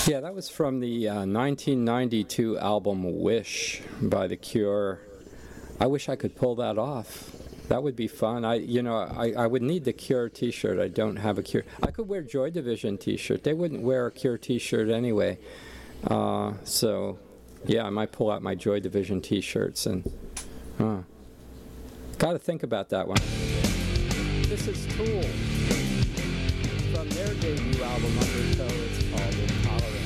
Yeah, that was from the 1992 album Wish by The Cure. I wish I could pull that off. That would be fun. I would need the Cure t-shirt. I don't have a Cure. I could wear Joy Division t-shirt. They wouldn't wear a Cure t-shirt anyway. So, yeah, I might pull out my Joy Division t-shirts and got to think about that one. This is Tool from their debut album Undertow. It's called Intolerant.